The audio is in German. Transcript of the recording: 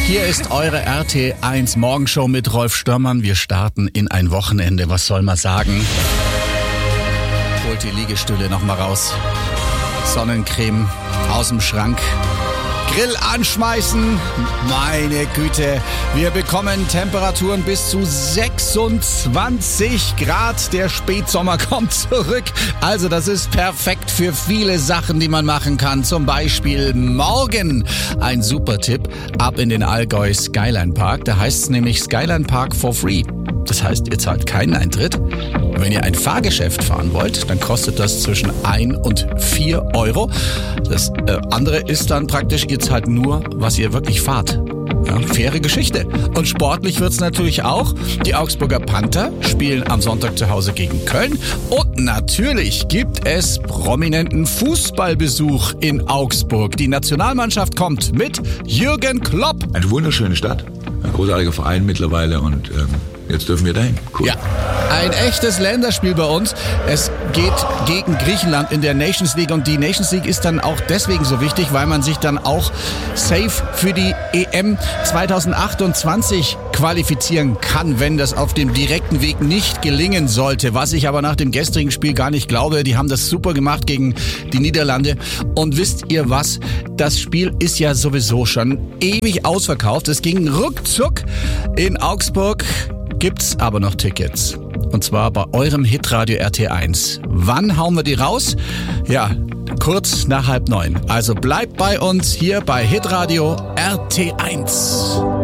Hier ist eure RT1 Morgenshow mit Rolf Störmann. Wir starten in ein Wochenende. Was soll man sagen? Holt die Liegestühle nochmal raus. Sonnencreme aus dem Schrank. Grill anschmeißen. Meine Güte. Wir bekommen Temperaturen bis zu 26 Grad. Der Spätsommer kommt zurück. Also das ist perfekt für viele Sachen, die man machen kann. Zum Beispiel morgen ein super Tipp. Ab in den Allgäu Skyline Park. Da heißt es nämlich Skyline Park for free. Das heißt, ihr zahlt keinen Eintritt. Wenn ihr ein Fahrgeschäft fahren wollt, dann kostet das zwischen 1 und 4 Euro. Das andere ist dann praktisch, ihr zahlt nur, was ihr wirklich fahrt. Ja, faire Geschichte. Und sportlich wird's natürlich auch. Die Augsburger Panther spielen am Sonntag zu Hause gegen Köln. Und natürlich gibt es prominenten Fußballbesuch in Augsburg. Die Nationalmannschaft kommt mit Jürgen Klopp. Eine wunderschöne Stadt, ein großartiger Verein mittlerweile und jetzt dürfen wir dahin. Cool. Ja, ein echtes Länderspiel bei uns. Es geht gegen Griechenland in der Nations League und die Nations League ist dann auch deswegen so wichtig, weil man sich dann auch safe für die EM 2028 qualifizieren kann, wenn das auf dem direkten Weg nicht gelingen sollte. Was ich aber nach dem gestrigen Spiel gar nicht glaube. Die haben das super gemacht gegen die Niederlande. Und wisst ihr was? Das Spiel ist ja sowieso schon ewig ausverkauft. Es ging ruckzuck. In Augsburg gibt's aber noch Tickets. Und zwar bei eurem Hitradio RT1. Wann hauen wir die raus? Ja, kurz nach 8:30. Also bleibt bei uns hier bei Hitradio RT1.